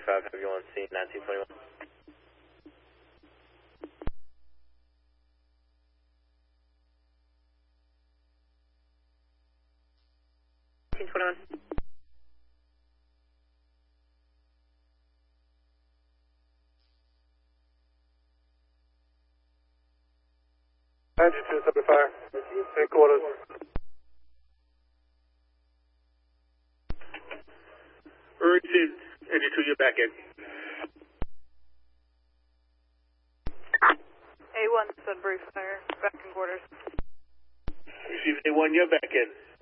35, have you on scene 1921. 1921. 9275, headquarters. Received, engine 2, you're back in. A1, Sudbury Fire, back in quarters. Received A1, you're back in.